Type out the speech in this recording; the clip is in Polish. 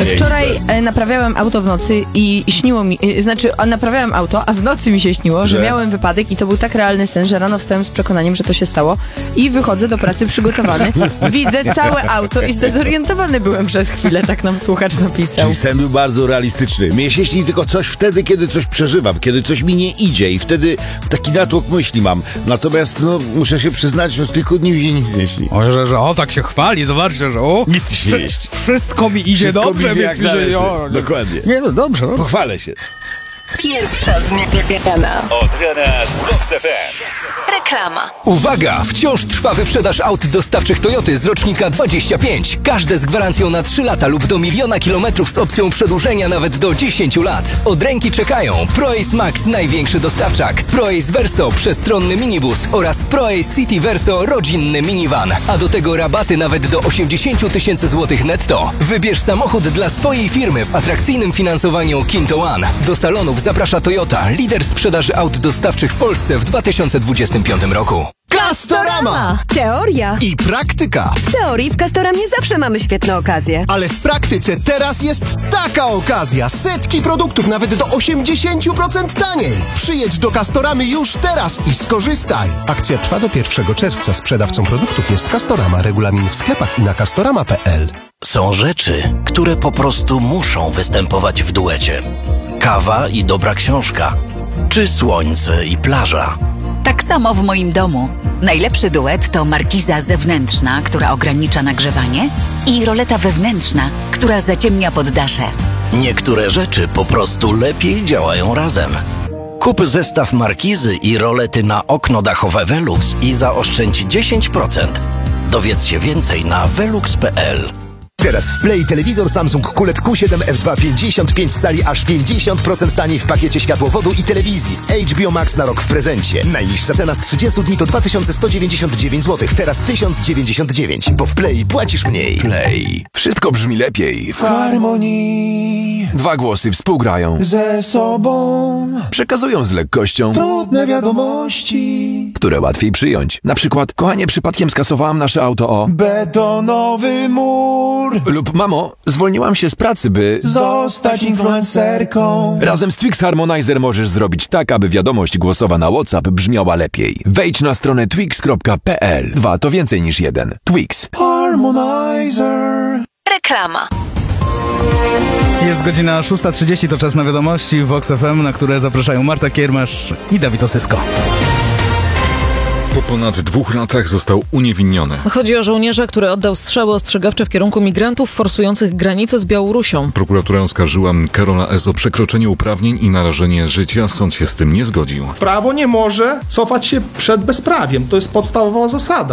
Wczoraj naprawiałem auto w nocy i śniło mi, naprawiałem auto, a w nocy mi się śniło, że miałem wypadek i to był tak realny sen, że rano wstałem z przekonaniem, że to się stało i wychodzę do pracy przygotowany. Widzę całe auto i zdezorientowany byłem przez chwilę, tak nam słuchacz napisał. Czyli sen był bardzo realistyczny. Mnie się śni tylko coś wtedy, kiedy coś przeżywam, kiedy coś mi nie idzie i wtedy taki natłok myśli mam. Natomiast, muszę się przyznać, że tylko mi się nic nie śni. O, tak się chwali, zobaczcie, że nic mi się nie śni. Wszystko mi idzie dobrze, więc mi się... Dokładnie. Nie, dobrze. Pochwalę się. Pierwsza zmiana od rana z Vox FM. Reklama. Uwaga! Wciąż trwa wyprzedaż aut dostawczych Toyoty z rocznika 25. Każde z gwarancją na 3 lata lub do 1 000 000 kilometrów z opcją przedłużenia nawet do 10 lat. Od ręki czekają ProAce Max, największy dostawczak, ProAce Verso, przestronny minibus oraz ProAce City Verso, rodzinny minivan. A do tego rabaty nawet do 80 000 złotych netto. Wybierz samochód dla swojej firmy w atrakcyjnym finansowaniu Kinto One. Do salonów zaprasza Toyota, lider sprzedaży aut dostawczych w Polsce w 2025 roku. Castorama! Teoria I praktyka. w teorii w Castoramie zawsze mamy świetne okazje. Ale w praktyce teraz jest taka okazja. Setki produktów nawet do 80% taniej. Przyjedź do Castoramy już teraz i skorzystaj. Akcja trwa do 1 czerwca. Sprzedawcą produktów jest Castorama. Regulamin w sklepach i na castorama.pl. Są rzeczy, które po prostu muszą występować w duecie. Kawa i dobra książka. Czy słońce i plaża. Tak samo w moim domu. Najlepszy duet to markiza zewnętrzna, która ogranicza nagrzewanie, i roleta wewnętrzna, która zaciemnia poddasze. Niektóre rzeczy po prostu lepiej działają razem. Kup zestaw markizy i rolety na okno dachowe Velux i zaoszczędź 10%. Dowiedz się więcej na velux.pl. Teraz w Play telewizor Samsung QLED Q7 F2 55 cali aż 50% taniej w pakiecie światłowodu i telewizji z HBO Max na rok w prezencie. Najniższa cena z 30 dni to 2199 zł, teraz 1099, bo w Play płacisz mniej. Play. Wszystko brzmi lepiej. W harmonii. 2 głosy współgrają ze sobą. Przekazują z lekkością Trudne wiadomości, które łatwiej przyjąć. Na przykład, kochanie, przypadkiem skasowałam nasze auto o... betonowy mur. Lub mamo, zwolniłam się z pracy, by... zostać influencerką. Razem z Twix Harmonizer możesz zrobić tak, aby wiadomość głosowa na WhatsApp brzmiała lepiej. Wejdź na stronę twix.pl. 2 to więcej niż 1. Twix. Harmonizer. Reklama. Jest godzina 6:30, to czas na wiadomości w Vox FM, na które zapraszają Marta Kiermasz i Dawid Osysko. Po ponad 2 latach został uniewinniony. Chodzi o żołnierza, który oddał strzały ostrzegawcze w kierunku migrantów forsujących granicę z Białorusią. Prokuratura oskarżyła Karola S. o przekroczenie uprawnień i narażenie życia. Sąd się z tym nie zgodził. Prawo nie może cofać się przed bezprawiem. To jest podstawowa zasada.